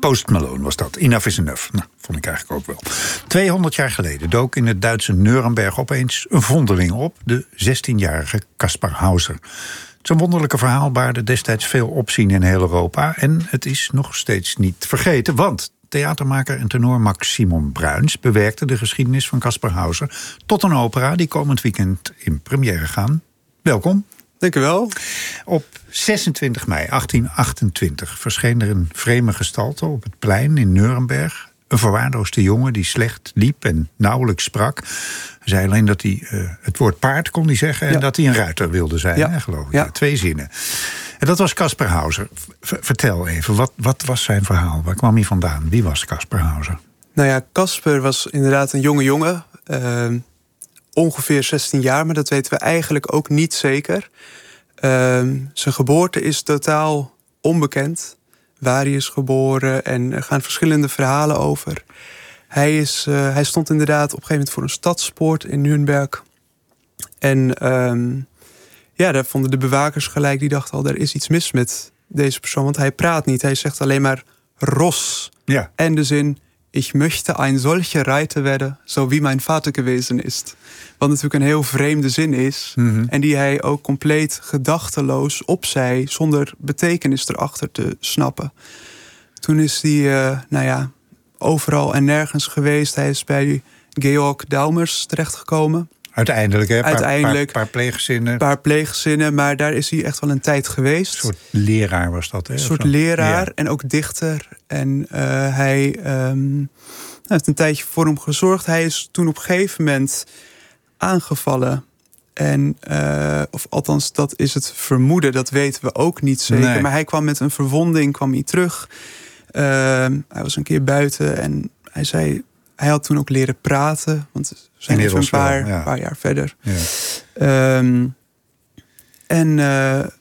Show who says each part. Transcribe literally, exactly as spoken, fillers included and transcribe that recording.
Speaker 1: Post Malone was dat. Enough is enough. Nou, vond ik eigenlijk ook wel. tweehonderd jaar geleden dook in het Duitse Nuremberg opeens een vondeling op. De zestienjarige Kaspar Hauser. Zijn wonderlijke verhaal baarde destijds veel opzien in heel Europa. En het is nog steeds niet vergeten. Want theatermaker en tenor Max Simon Bruins bewerkte de geschiedenis van Kaspar Hauser tot een opera die komend weekend in première gaan. Welkom.
Speaker 2: Dank u wel.
Speaker 1: Op zesentwintig mei achttien achtentwintig verscheen er een vreemde gestalte op het plein in Nuremberg. Een verwaarloosde jongen die slecht liep en nauwelijks sprak. Hij zei alleen dat hij uh, het woord paard kon hij zeggen en ja. dat hij een ruiter wilde zijn, ja. hè, geloof ik. Ja. Ja, twee zinnen. En dat was Kaspar Hauser. V- vertel even, wat, wat was zijn verhaal? Waar kwam hij vandaan? Wie was Kaspar Hauser?
Speaker 2: Nou ja, Kaspar was inderdaad een jonge jongen. Uh, ongeveer zestien jaar, maar dat weten we eigenlijk ook niet zeker. Uh, zijn geboorte is totaal onbekend. Waar hij is geboren en er gaan verschillende verhalen over. Hij, is, uh, hij stond inderdaad op een gegeven moment voor een stadspoort in Nuremberg. En um, ja, daar vonden de bewakers gelijk. Die dachten al, er is iets mis met deze persoon. Want hij praat niet. Hij zegt alleen maar Ros. Ja. En de zin, ich möchte ein solcher Reiter werden, zo wie mijn vader gewesen ist. Wat natuurlijk een heel vreemde zin is. Mm-hmm. En die hij ook compleet gedachteloos opzei, zonder betekenis erachter te snappen. Toen is hij, uh, nou ja, overal en nergens geweest. Hij is bij Georg Daumers terechtgekomen.
Speaker 1: Uiteindelijk, hè?
Speaker 2: Uiteindelijk.
Speaker 1: Een paar, paar pleeggezinnen.
Speaker 2: Een paar pleeggezinnen, maar daar is hij echt wel een tijd geweest.
Speaker 1: Een soort leraar was dat, hè?
Speaker 2: Een soort leraar ja. en ook dichter. En uh, hij um, heeft een tijdje voor hem gezorgd. Hij is toen op een gegeven moment aangevallen. En, uh, of althans, dat is het vermoeden. Dat weten we ook niet zeker. Nee. Maar hij kwam met een verwonding, kwam hij terug. Uh, hij was een keer buiten en hij zei... Hij had toen ook leren praten, want we zijn even een paar, ja. paar jaar verder. Ja. Um, en uh,